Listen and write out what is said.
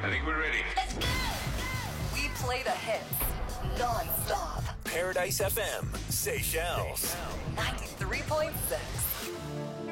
I think we're ready. Let's go! We play the hits non-stop. Paradise FM, Seychelles. 93.6.